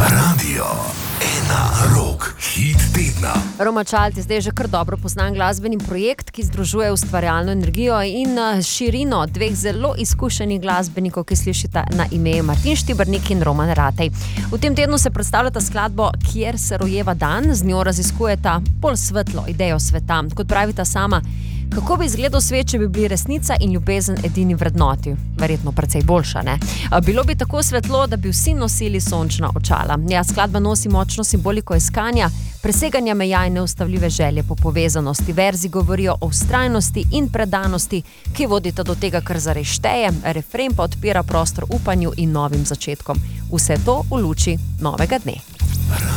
Radio 1 Rock Hit tedna. Roma Child je zdaj že kar dobro poznan glasbeni projekt, ki združuje ustvarjalno energijo in širino dveh zelo izkušenih glasbenikov, ki slišite na ime Martin Štibernik in Roman Ratej. V tem tednu se predstavljata skladbo Kjer se rojeva dan, z njo raziskujeta bolj svetlo idejo sveta. Kot pravita sama, kako bi izgledal svet, če bi bili resnica in ljubezen edini vrednoti? Verjetno precej boljša, ne? Bilo bi tako svetlo, da bi vsi nosili sončna očala. Ja, skladba nosi močno simboliko iskanja, preseganja meja in neustavljive želje po povezanosti. Verzi govorijo o vztrajnosti in predanosti, ki vodita do tega, kar zares šteje, refren pa odpira prostor upanju in novim začetkom. Vse to v luči novega dne.